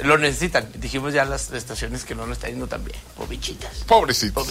Lo necesitan. Dijimos ya las estaciones que no lo están yendo tan bien. Pobrecitas. Pobrecitas.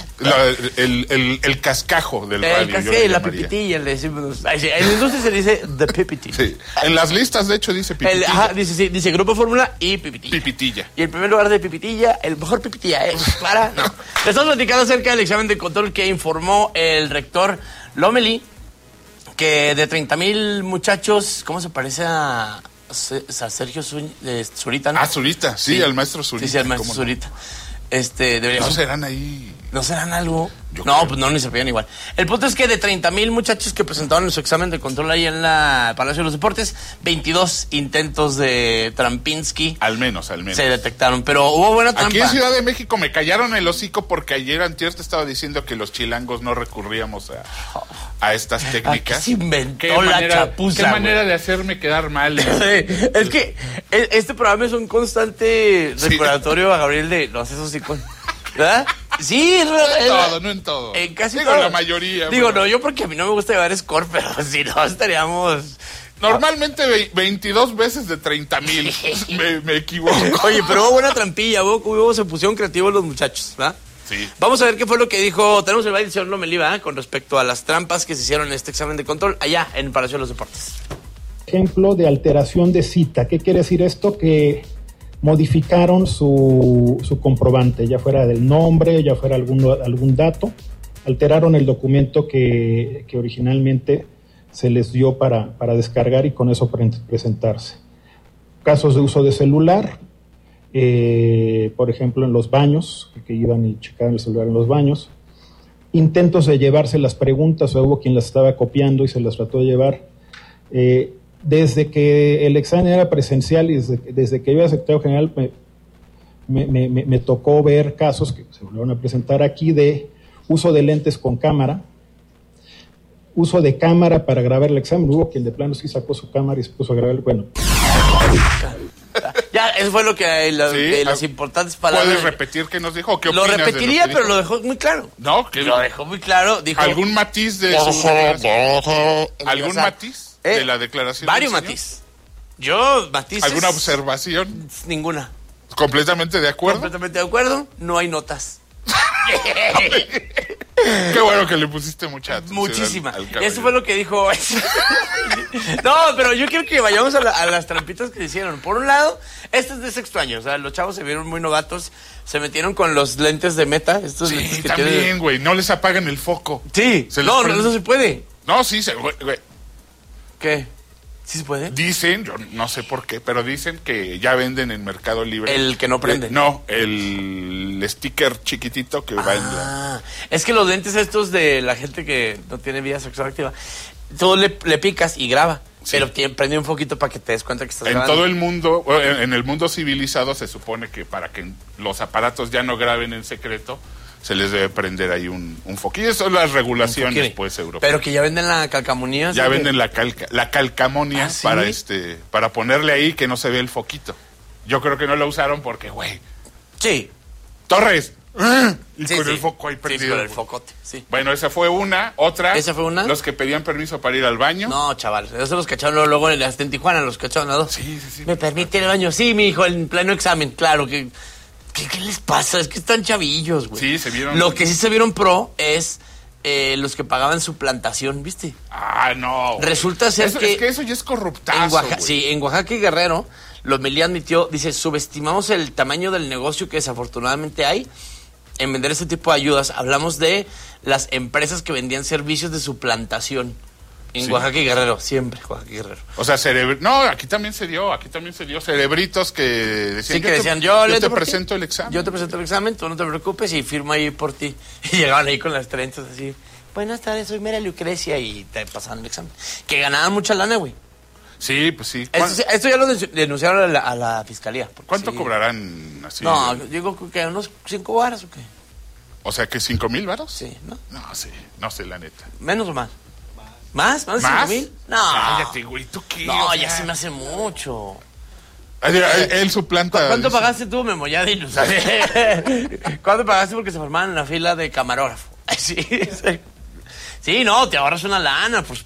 El cascajo del radio. El cascajo y la pipitilla, le decimos. En la industria se dice the pipitilla. Sí. En las listas, de hecho, dice pipitilla. Dice Grupo Fórmula y pipitilla. Pipitilla. Y el primer lugar de pipitilla, el mejor pipitilla es para... No. Le estamos platicando acerca del examen de control que informó el rector Lomelí, que de 30,000 muchachos, ¿cómo se parece a Sergio Zurita? ¿No? Zurita, sí, al maestro Zurita. Sí, al maestro Zurita. ¿No serán ahí? ¿No serán algo? No, pues no, ni se pegan igual. El punto es que de 30,000 muchachos que presentaron su examen de control ahí en la Palacio de los Deportes, 22 intentos de Trampinski. Al menos. Se detectaron, pero hubo buena trampa. Aquí en Ciudad de México me callaron el hocico porque ayer antier te estaba diciendo que los chilangos no recurríamos a estas técnicas. Se inventó la chapuza. Qué manera de hacerme quedar mal. Es que este programa es un constante recordatorio a Gabriel de los esos sí con... ¿Verdad? Sí, no en todo. En casi todo. La mayoría. Digo, no, yo porque a mí no me gusta llevar score, pero si no estaríamos... Normalmente 22 veces de 30,000. me equivoco. Oye, pero hubo buena trampilla, se pusieron creativos los muchachos, ¿verdad? Sí. Vamos a ver qué fue lo que dijo. Tenemos el baile del señor Lomelí, ¿verdad? Con respecto a las trampas que se hicieron en este examen de control allá en el Palacio de los Deportes. Ejemplo de alteración de cita. ¿Qué quiere decir esto? Que modificaron su comprobante, ya fuera del nombre, ya fuera algún dato, alteraron el documento que originalmente se les dio para descargar y con eso presentarse. Casos de uso de celular, por ejemplo en los baños, que iban y checaban el celular en los baños, intentos de llevarse las preguntas, o hubo quien las estaba copiando y se las trató de llevar. Desde que el examen era presencial y desde que yo era secretario general me tocó ver casos que se volvieron a presentar aquí de uso de lentes con cámara, uso de cámara para grabar el examen. Hubo quien de plano sí sacó su cámara y se puso a grabar. Bueno. Ya, eso fue lo que las importantes palabras. ¿Puedes repetir qué nos dijo? ¿Qué lo repetiría, pero lo dejó muy claro. No, que lo dejó muy claro. Dijo, ¿algún matiz de su ¿algún matiz? De la declaración. Varios matiz. Yo, matices. ¿Alguna observación? Ninguna. ¿Completamente de acuerdo? Completamente de acuerdo. No hay notas. Qué bueno que le pusiste mucha atención. Muchísima. Eso fue lo que dijo. No, pero yo quiero que vayamos a las trampitas que hicieron. Por un lado, este es de sexto año. O sea, los chavos se vieron muy novatos. Se metieron con los lentes de Meta. Estos lentes que también, güey. No les apagan el foco. Sí. No, eso se puede. No, sí, güey. ¿Qué? ¿Sí se puede? Dicen, yo no sé por qué, pero dicen que ya venden en Mercado Libre. ¿El que no prende? No, el sticker chiquitito que va en la... Es que los lentes estos de la gente que no tiene vida sexual activa, tú le picas y graba, sí. Pero prende un foquito para que te des cuenta que estás grabando. En todo el mundo, en el mundo civilizado se supone que para que los aparatos ya no graben en secreto, se les debe prender ahí un foquillo. Son las regulaciones, pues, europeas. Pero que ya venden la calcamonía. Ya venden la calcamonía. ¿Sí? Para ponerle ahí que no se ve el foquito. Yo creo que no la usaron porque, güey. Sí. Torres. Y con el foco ahí prendido. Sí, con el focote, sí. Bueno, esa fue una. Otra. ¿Esa fue una? Los que pedían permiso para ir al baño. No, chaval. Eso los cacharon luego en Tijuana, los cacharon a dos. Sí. ¿Me permite ir al baño? Sí, mi hijo, en pleno examen. Claro que... ¿Qué les pasa? Es que están chavillos, güey. Sí, se vieron... Lo que sí se vieron pro es los que pagaban su plantación, ¿viste? No. Resulta ser que... Es que eso ya es corruptazo, Sí, en Oaxaca y Guerrero, Lomelí admitió, dice, subestimamos el tamaño del negocio que desafortunadamente hay en vender este tipo de ayudas. Hablamos de las empresas que vendían servicios de suplantación. En Oaxaca y Guerrero, siempre Oaxaca y Guerrero. O sea, no, aquí también se dio cerebritos que decían, sí, que decían, yo te presento el examen. Yo te presento el examen, tú no te preocupes y firmo ahí por ti. Y llegaban ahí con las trenzas así, buenas tardes, soy Mera Lucrecia, y te pasaban el examen. Que ganaban mucha lana, güey. Sí, pues sí. Esto ya lo denunciaron a la fiscalía. ¿Cuánto cobrarán así? No, digo que unos 5 varas o qué. O sea, que 5,000 varos. Sí, ¿no? No, sí, no sé, la neta. ¿Menos o más? ¿Más? ¿Más de 5,000? No. Cállate, güey, ¿tú qué? No, ya se me hace mucho. Él suplanta... ¿Cuánto pagaste tú, Memo? Ya dinos. ¿Cuánto pagaste porque se formaban en la fila de camarógrafo? Sí, no, te ahorras una lana, por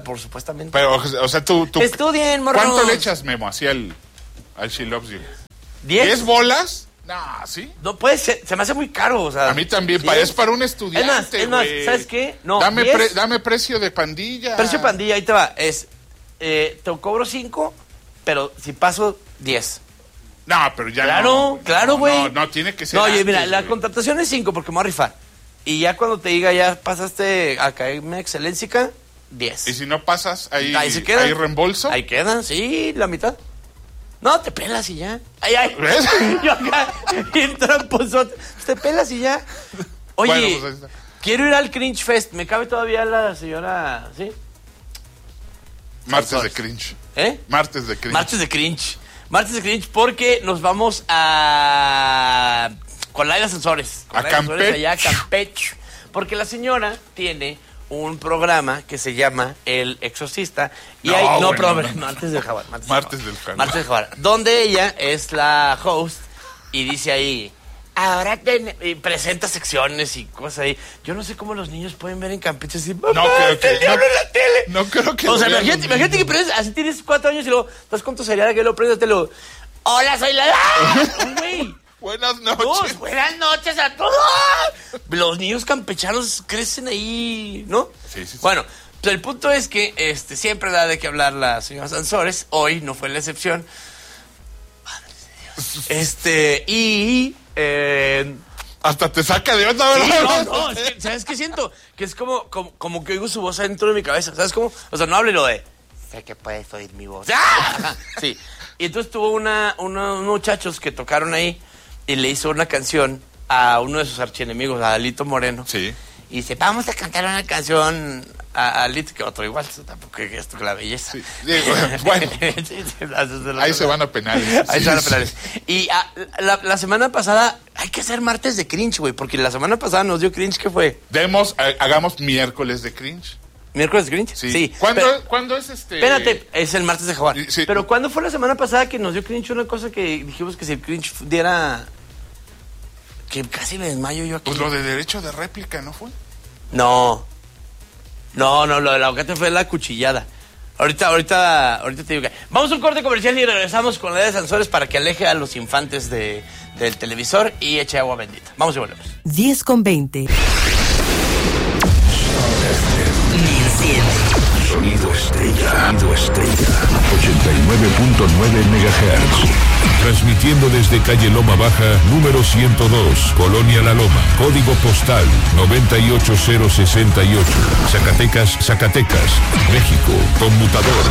supuestamente. Pero, o sea, tú... Estudien, morros. ¿Cuánto le echas, Memo, así al She Loves You? ¿10 bolas? No, ¿sí? No puede ser, se me hace muy caro, o sea. A mí también, es para un estudiante, Es más, ¿sabes qué? No, dame precio de pandilla. Precio de pandilla, ahí te va. Te cobro 5, pero si paso 10. No, pero ya Claro, güey. No, tiene que ser. No, oye, mira, antes, la contratación es 5 porque me voy a rifar. Y ya cuando te diga, ya pasaste a caerme excelencia, 10. Y si no pasas, ahí se queda. ¿hay reembolso? Ahí quedan, sí, la mitad. No, te pelas y ya. Ay. ¿Ves? Yo acá, bien tramposote. Te pelas y ya. Oye, bueno, pues ahí está. Quiero ir al Cringe Fest. ¿Me cabe todavía la señora, sí? Martes de cringe. Martes de cringe porque nos vamos con Laida Sansores. A Campeche. Allá a Campeche. Porque la señora tiene un programa que se llama El Exorcista. Y Martes del Jaguar. Martes del Jaguar. Donde ella es la host y dice ahí... Ahora y presenta secciones y cosas ahí. Yo no sé cómo los niños pueden ver en Campeche así. No creo que. El diablo en la tele. No creo que. O sea, imagínate que prendes, así tienes 4 años y luego estás con tu cereal que lo prendes, hola, soy la. Güey. Buenas noches. Buenas noches a todos. Los niños campechanos crecen ahí, ¿no? Sí. Bueno, pues el punto es que siempre da de qué hablar la señora Sansores. Hoy no fue la excepción. Madre de Dios. Hasta te saca de onda, ¿verdad? No, es que, ¿sabes qué siento? Que es como que oigo su voz adentro de mi cabeza, ¿sabes cómo? O sea, no hable lo de, sé que puedes oír mi voz. ¡Ah! Sí. Y entonces tuvo unos muchachos que tocaron ahí y le hizo una canción a uno de sus archienemigos, a Alito Moreno. Sí. Y dice, vamos a cantar una canción a Alito, que otro igual, tampoco que esto que la belleza. Sí. Bueno, ahí se van a penales. Ahí se van a penales. Y la semana pasada, hay que hacer martes de cringe, güey, porque la semana pasada nos dio cringe, ¿qué fue? Hagamos miércoles de cringe. ¿Miércoles de cringe? Sí. ¿Cuándo es Espérate, es el martes de Jaguar. Sí. Pero ¿cuándo fue la semana pasada que nos dio cringe una cosa que dijimos que si el cringe diera... Que casi me desmayo yo aquí. Pues lo de derecho de réplica, ¿no fue? No, lo de la aguacate fue la cuchillada. Ahorita te digo que... Vamos a un corte comercial y regresamos con la de Sansores para que aleje a los infantes del televisor y eche agua bendita. Vamos y volvemos. 10:20. Sonido estrella. 89.9 MHz. Transmitiendo desde calle Loma Baja, número 102, Colonia La Loma. Código postal 98068. Zacatecas, México. Conmutador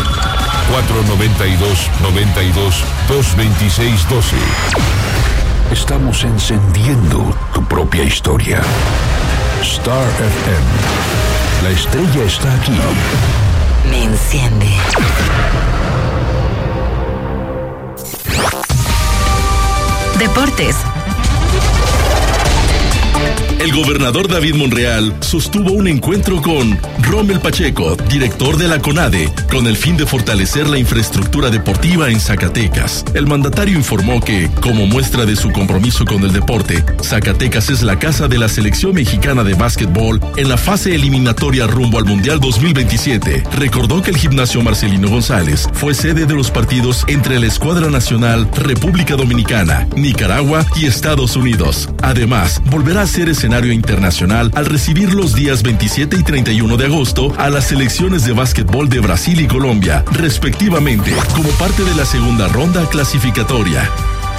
492-92-226-12. Estamos encendiendo tu propia historia. Star FM. La estrella está aquí. Me enciende. Deportes. El gobernador David Monreal sostuvo un encuentro con Rommel Pacheco, director de la CONADE, con el fin de fortalecer la infraestructura deportiva en Zacatecas. El mandatario informó que, como muestra de su compromiso con el deporte, Zacatecas es la casa de la selección mexicana de básquetbol en la fase eliminatoria rumbo al Mundial 2027. Recordó que el gimnasio Marcelino González fue sede de los partidos entre la Escuadra Nacional, República Dominicana, Nicaragua y Estados Unidos. Además, volverá a ser escenario internacional al recibir los días 27 y 31 de agosto a las selecciones de básquetbol de Brasil y Colombia, respectivamente, como parte de la segunda ronda clasificatoria.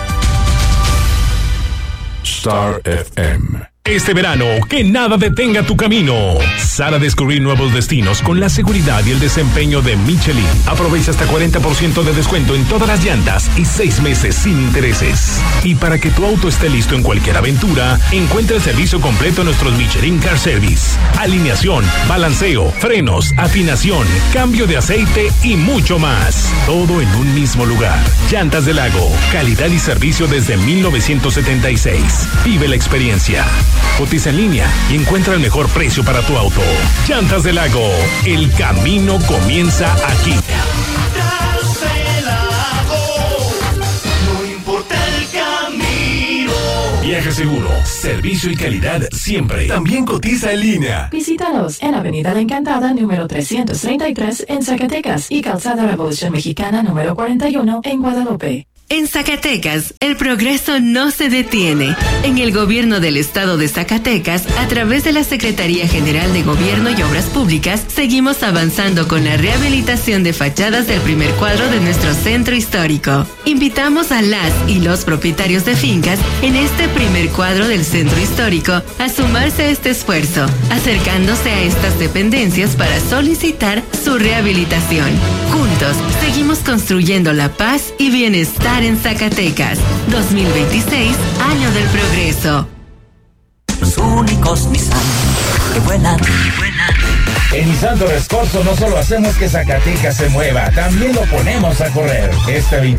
Star FM. Este verano, que nada detenga tu camino. Sal a descubrir nuevos destinos con la seguridad y el desempeño de Michelin. Aprovecha hasta 40% de descuento en todas las llantas y 6 meses sin intereses. Y para que tu auto esté listo en cualquier aventura, encuentra el servicio completo en nuestros Michelin Car Service. Alineación, balanceo, frenos, afinación, cambio de aceite y mucho más. Todo en un mismo lugar. Llantas del Lago. Calidad y servicio desde 1976. Vive la experiencia. Cotiza en línea y encuentra el mejor precio para tu auto. Llantas del Lago, el camino comienza aquí. Llantas del Lago, no importa el camino. Viaje seguro, servicio y calidad siempre. También cotiza en línea. Visítanos en Avenida La Encantada, número 333 en Zacatecas y Calzada Revolución Mexicana, número 41 en Guadalupe. En Zacatecas, el progreso no se detiene. En el gobierno del estado de Zacatecas, a través de la Secretaría General de Gobierno y Obras Públicas, seguimos avanzando con la rehabilitación de fachadas del primer cuadro de nuestro centro histórico. Invitamos a las y los propietarios de fincas en este primer cuadro del centro histórico a sumarse a este esfuerzo, acercándose a estas dependencias para solicitar su rehabilitación. Juntos, seguimos construyendo la paz y bienestar en Zacatecas. 2026, año del progreso. Los únicos Nissan que vuelan. En Nissan Torres Corso no solo hacemos que Zacatecas se mueva, también lo ponemos a correr. Este 20